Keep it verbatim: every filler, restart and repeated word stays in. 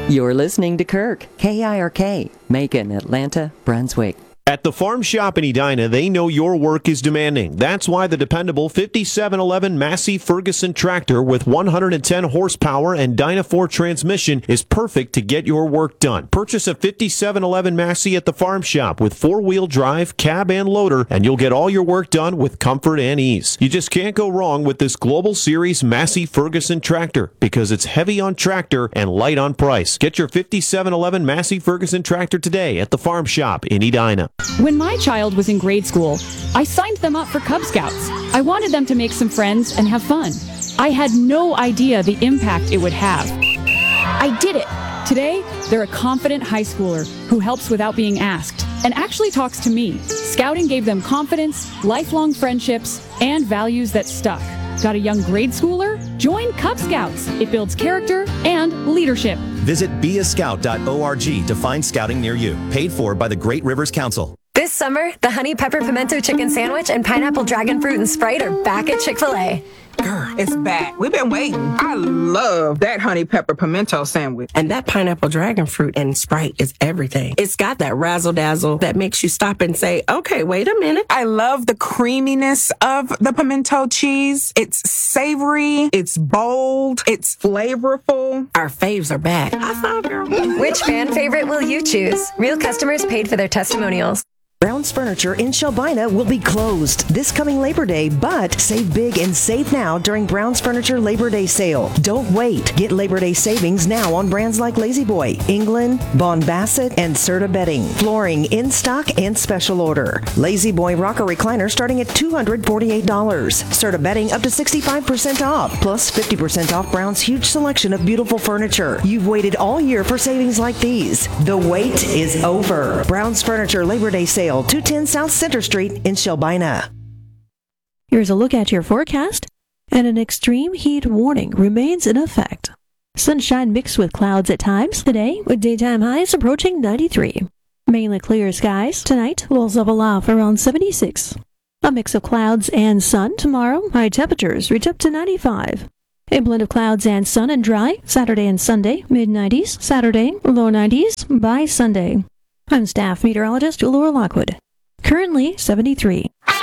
You're listening to Kirk, K I R K, Macon, Atlanta, Brunswick. At the Farm Shop in Edina, they know your work is demanding. That's why the dependable fifty-seven eleven Massey Ferguson tractor with one hundred ten horsepower and Dyna four transmission is perfect to get your work done. Purchase a fifty-seven eleven Massey at the Farm Shop with four-wheel drive, cab, and loader, and you'll get all your work done with comfort and ease. You just can't go wrong with this Global Series Massey Ferguson tractor because it's heavy on tractor and light on price. Get your fifty-seven eleven Massey Ferguson tractor today at the Farm Shop in Edina. When my child was in grade school, I signed them up for Cub Scouts. I wanted them to make some friends and have fun. I had no idea the impact it would have. I did it. Today, they're a confident high schooler who helps without being asked and actually talks to me. Scouting gave them confidence, lifelong friendships, and values that stuck. Got a young grade schooler? Join Cub Scouts. It builds character and leadership. Visit be a scout dot org to find scouting near you. Paid for by the Great Rivers Council. This summer, the Honey Pepper Pimento Chicken Sandwich and Pineapple Dragon Fruit and Sprite are back at Chick-fil-A. Girl, it's back. We've been waiting. I love that honey pepper pimento sandwich. And that pineapple dragon fruit and Sprite is everything. It's got that razzle dazzle that makes you stop and say, okay, wait a minute. I love the creaminess of the pimento cheese. It's savory. It's bold. It's flavorful. Our faves are back. I saw, girl. Which fan favorite will you choose? Real customers paid for their testimonials. Brown's Furniture in Shelbina will be closed this coming Labor Day, but save big and save now during Brown's Furniture Labor Day sale. Don't wait. Get Labor Day savings now on brands like La-Z-Boy, England, Bon Bassett, and Serta Bedding. Flooring in stock and special order. La-Z-Boy rocker recliner starting at two hundred forty-eight dollars. Serta Bedding up to sixty-five percent off, plus fifty percent off Brown's huge selection of beautiful furniture. You've waited all year for savings like these. The wait is over. Brown's Furniture Labor Day sale, two ten South Center Street in Shelbina. Here's a look at your forecast, and an extreme heat warning remains in effect. Sunshine mixed with clouds at times today, with daytime highs approaching ninety-three. Mainly clear skies tonight, lows level off around seventy-six. A mix of clouds and sun tomorrow, high temperatures reach up to ninety-five. A blend of clouds and sun and dry, Saturday and Sunday, mid nineties, Saturday, low nineties by Sunday. I'm staff meteorologist Laura Lockwood. Currently seventy-three.